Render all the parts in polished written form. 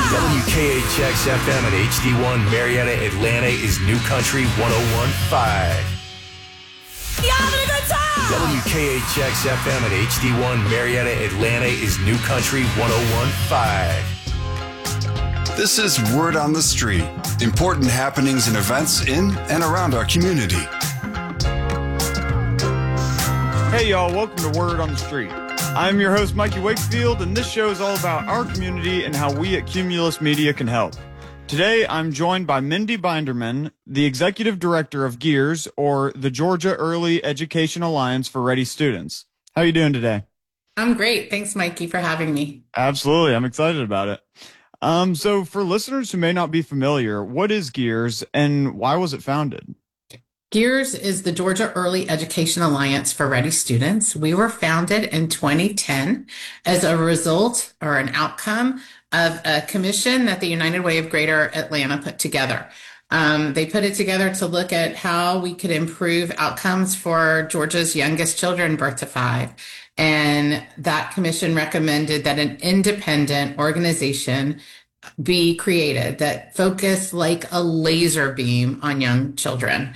WKHX FM and HD1 Marietta, Atlanta is New Country 101.5. You having a good time? WKHX FM and HD1 Marietta, Atlanta is New Country 101.5. This is Word on the Street. Important happenings and events in and around our community. Hey y'all, welcome to Word on the Street. I'm your host, Mikey Wakefield, and this show is all about our community and how we at Cumulus Media can help. Today, I'm joined by Mindy Binderman, the Executive Director of GEARS, or the Georgia Early Education Alliance for Ready Students. How are you doing today? I'm great. Thanks, Mikey, for having me. Absolutely. I'm excited about it. So for listeners who may not be familiar, what is GEARS and why was it founded? GEARS is the Georgia Early Education Alliance for Ready Students. We were founded in 2010 as a result or an outcome of a commission that the United Way of Greater Atlanta put together. They put it together to look at how we could improve outcomes for Georgia's youngest children, birth to 5. And that commission recommended that an independent organization be created that focused like a laser beam on young children,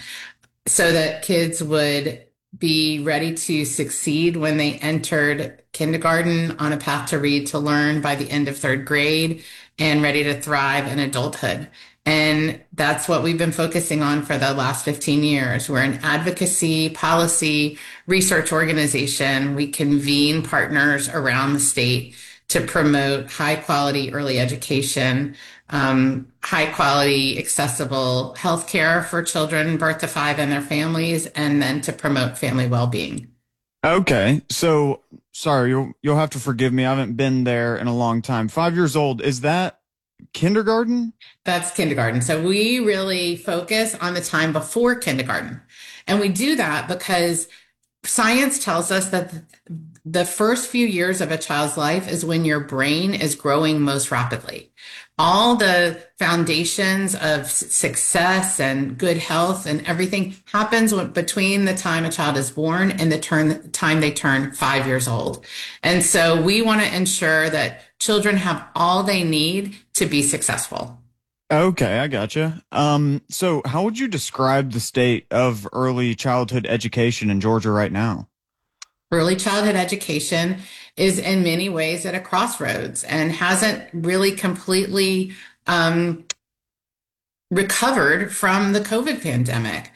so that kids would be ready to succeed when they entered kindergarten, on a path to read to learn by the end of 3rd grade, and ready to thrive in adulthood. And that's what we've been focusing on for the last 15 years. We're an advocacy, policy, research organization. We convene partners around the state to promote high quality early education, high quality, accessible healthcare for children birth to 5 and their families, and then to promote family well-being. Okay. So sorry, you'll have to forgive me. I haven't been there in a long time. 5 years old. Is that kindergarten? That's kindergarten. So we really focus on the time before kindergarten. And we do that because science tells us that the first few years of a child's life is when your brain is growing most rapidly. All the foundations of success and good health and everything happens between the time a child is born and the time they turn 5 years old. And so we want to ensure that children have all they need to be successful. Okay, I gotcha. So how would you describe the state of early childhood education in Georgia right now? Early childhood education is in many ways at a crossroads and hasn't really completely recovered from the COVID pandemic.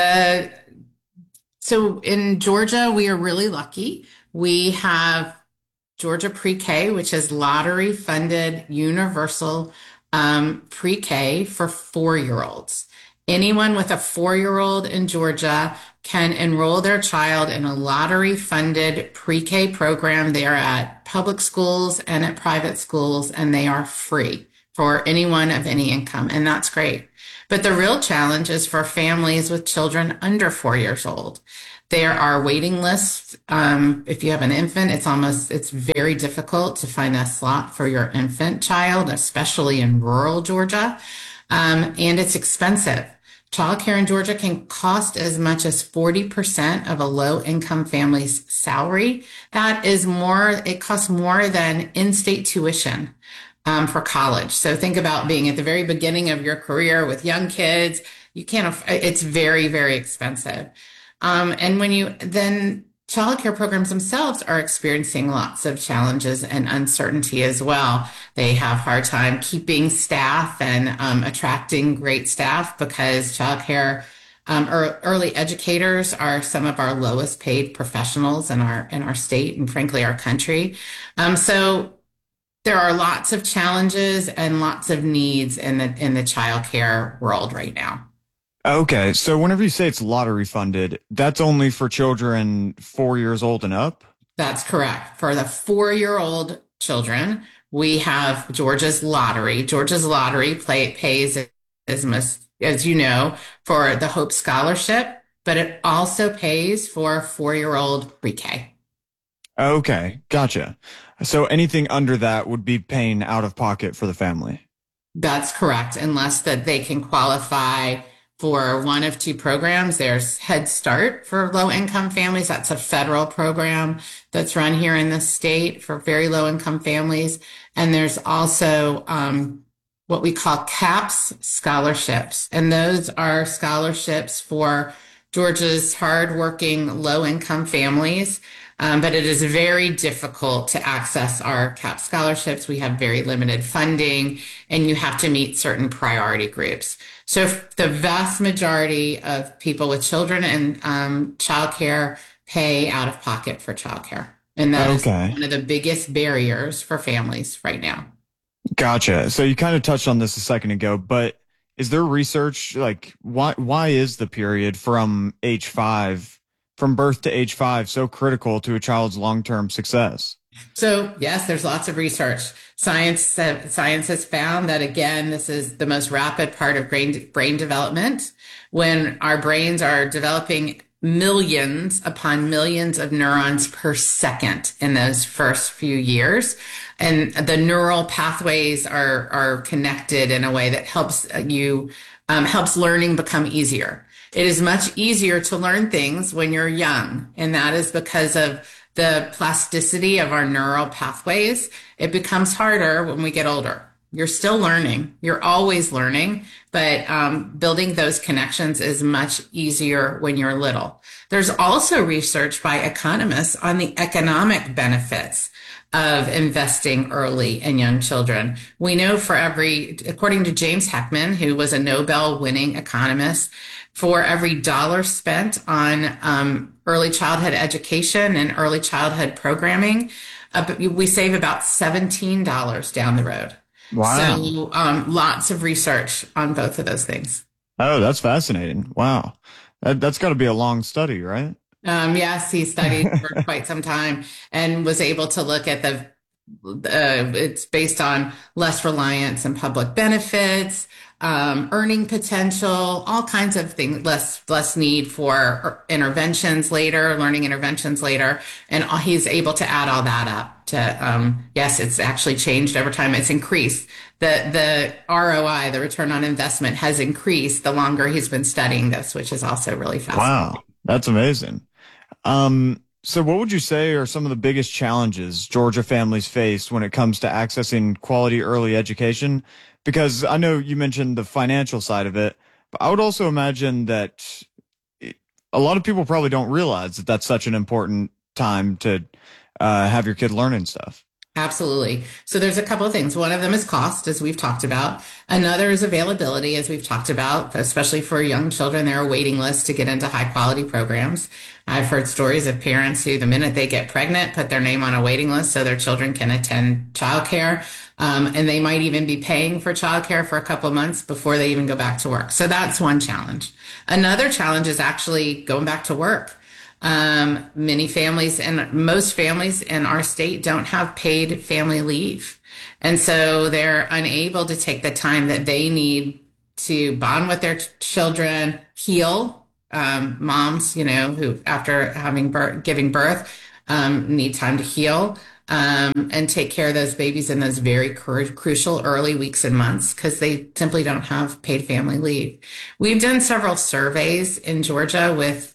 So in Georgia, we are really lucky. We have Georgia Pre-K, which is lottery-funded universal pre-K for 4-year-olds. Anyone with a 4-year-old in Georgia can enroll their child in a lottery-funded pre-K program. They are at public schools and at private schools, and they are free for anyone of any income, and that's great. But the real challenge is for families with children under 4 years old. There are waiting lists. If you have an infant, it's very difficult to find a slot for your infant child, especially in rural Georgia, and it's expensive. Childcare in Georgia can cost as much as 40% of a low-income family's salary. It costs more than in-state tuition for college. So think about being at the very beginning of your career with young kids. It's very, very expensive. And childcare programs themselves are experiencing lots of challenges and uncertainty as well. They have a hard time keeping staff and attracting great staff because childcare or early educators are some of our lowest paid professionals in our state and frankly our country. So there are lots of challenges and lots of needs in the childcare world right now. Okay, so whenever you say it's lottery funded, that's only for children 4 years old and up? That's correct. For the 4-year-old children, we have Georgia's lottery. Georgia's lottery pays, as you know, for the Hope Scholarship, but it also pays for 4-year-old pre-K. Okay, gotcha. So anything under that would be paying out of pocket for the family? That's correct, unless that they can qualify for one of two programs. There's Head Start for low income families. That's a federal program that's run here in the state for very low income families. And there's also what we call CAPS scholarships. And those are scholarships for Georgia's hardworking low income families. But it is very difficult to access our CAP scholarships. We have very limited funding, and you have to meet certain priority groups. So the vast majority of people with children and childcare pay out of pocket for childcare. And that is one of the biggest barriers for families right now. Gotcha. So you kind of touched on this a second ago, but is there research, like why is the period from birth to age 5 so critical to a child's long-term success? So yes, there's lots of research. Science has found that, again, this is the most rapid part of brain development. When our brains are developing millions upon millions of neurons per second in those first few years. And the neural pathways are connected in a way that helps learning become easier. It is much easier to learn things when you're young, and that is because of the plasticity of our neural pathways. It becomes harder when we get older. You're still learning. You're always learning, but building those connections is much easier when you're little. There's also research by economists on the economic benefits of investing early in young children. We know according to James Heckman, who was a Nobel-winning economist, for every dollar spent on early childhood education and early childhood programming, we save about $17 down the road. Wow. So lots of research on both of those things. Oh, that's fascinating. Wow. That's got to be a long study, right? Yes, he studied for quite some time and was able to look at it's based on less reliance on public benefits, earning potential, all kinds of things, less need for learning interventions later. And he's able to add all that up to, yes, it's actually changed over time. It's increased. The ROI, the return on investment, has increased the longer he's been studying this, which is also really fascinating. Wow, that's amazing. So what would you say are some of the biggest challenges Georgia families face when it comes to accessing quality early education? Because I know you mentioned the financial side of it, but I would also imagine that a lot of people probably don't realize that that's such an important time to have your kid learning stuff. Absolutely. So there's a couple of things. One of them is cost, as we've talked about. Another is availability, as we've talked about, especially for young children. There are waiting lists to get into high quality programs. I've heard stories of parents who, the minute they get pregnant, put their name on a waiting list so their children can attend childcare. And they might even be paying for childcare for a couple of months before they even go back to work. So that's one challenge. Another challenge is actually going back to work. Many families and most families in our state don't have paid family leave. And so they're unable to take the time that they need to bond with their children, heal. Moms, who after giving birth, need time to heal, and take care of those babies in those very crucial early weeks and months because they simply don't have paid family leave. We've done several surveys in Georgia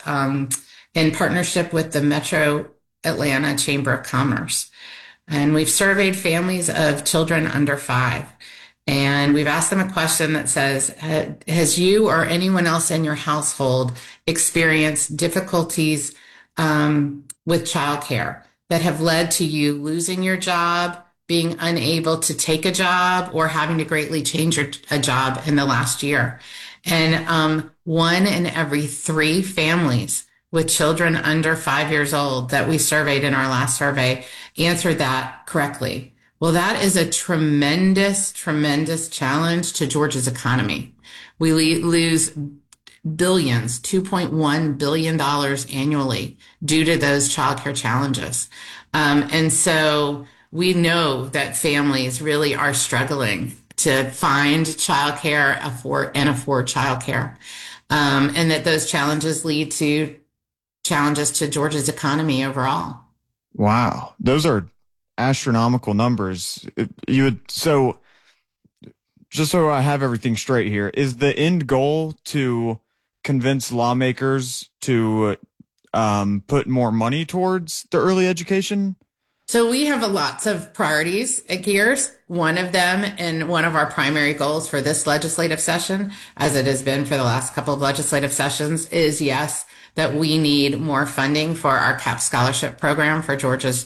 in partnership with the Metro Atlanta Chamber of Commerce. And we've surveyed families of children under 5. And we've asked them a question that says, has you or anyone else in your household experienced difficulties with childcare that have led to you losing your job, being unable to take a job, or having to greatly change a job in the last year? And 1 in every 3 families with children under 5 years old that we surveyed in our last survey answered that correctly. Well, that is a tremendous, tremendous challenge to Georgia's economy. We lose billions, $2.1 billion annually due to those childcare challenges. And so we know that families really are struggling to find childcare and afford childcare. And that those challenges lead to challenges to Georgia's economy overall. Wow. Those are astronomical numbers. just so I have everything straight here, is the end goal to convince lawmakers to put more money towards the early education? So we have lots of priorities at Gears. One of them, and one of our primary goals for this legislative session, as it has been for the last couple of legislative sessions, is yes, that we need more funding for our CAP scholarship program for Georgia's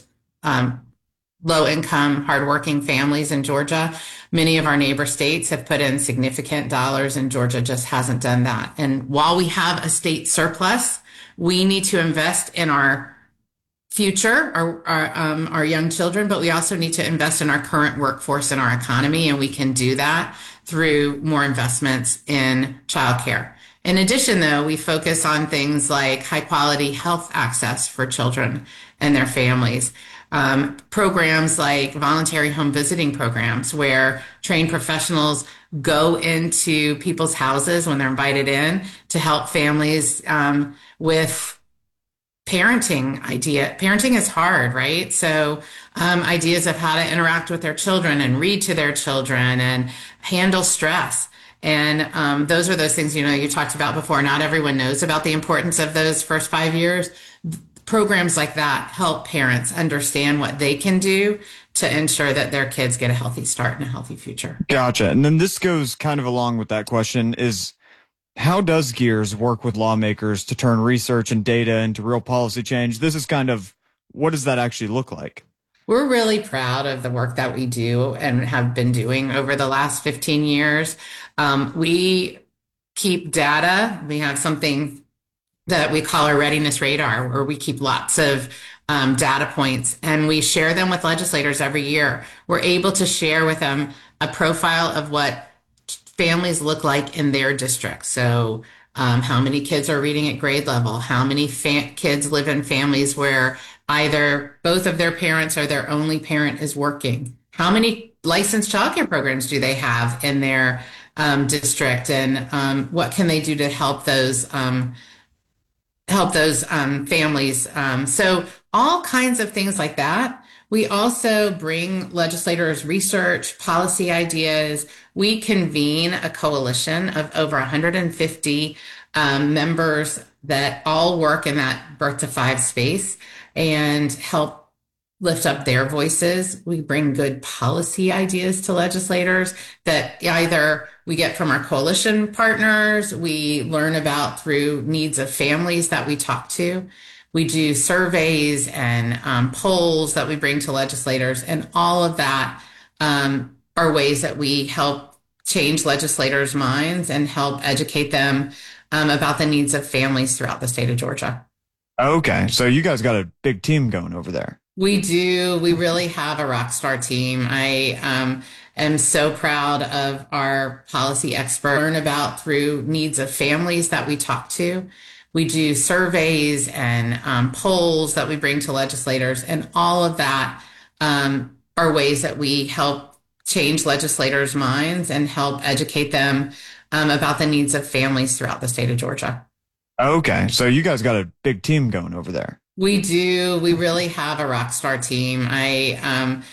low-income, hardworking families in Georgia. Many of our neighbor states have put in significant dollars, and Georgia just hasn't done that. And while we have a state surplus, we need to invest in our future, our young children, but we also need to invest in our current workforce and our economy, and we can do that through more investments in childcare. In addition, though, we focus on things like high quality health access for children and their families. Programs like voluntary home visiting programs where trained professionals go into people's houses when they're invited in to help families with parenting. Parenting is hard, right? So ideas of how to interact with their children and read to their children and handle stress. And those are those things, you talked about before. Not everyone knows about the importance of those first 5 years. Programs like that help parents understand what they can do to ensure that their kids get a healthy start and a healthy future. Gotcha. And then this goes kind of along with that question is, how does Gears work with lawmakers to turn research and data into real policy change? This is kind of, what does that actually look like? We're really proud of the work that we do and have been doing over the last 15 years. We keep data. We have something that we call our readiness radar, where we keep lots of data points and we share them with legislators every year. We're able to share with them a profile of what families look like in their district. So how many kids are reading at grade level? How many kids live in families where either both of their parents or their only parent is working? How many licensed childcare programs do they have in their district? And what can they do to help those families? So all kinds of things like that. We also bring legislators research, policy ideas. We convene a coalition of over 150 members that all work in that birth to 5 space and help lift up their voices. We bring good policy ideas to legislators that either we get from our coalition partners, we learn about through needs of families that we talk to. We do surveys and polls that we bring to legislators, and all of that are ways that we help change legislators' minds and help educate them about the needs of families throughout the state of Georgia. Okay, so you guys got a big team going over there. We do. We really have a rock star team. I am so proud of our policy experts. Learn about through needs of families that we talk to. We do surveys and polls that we bring to legislators, and all of that are ways that we help change legislators' minds and help educate them about the needs of families throughout the state of Georgia. Okay, so you guys got a big team going over there. We do. We really have a rock star team. I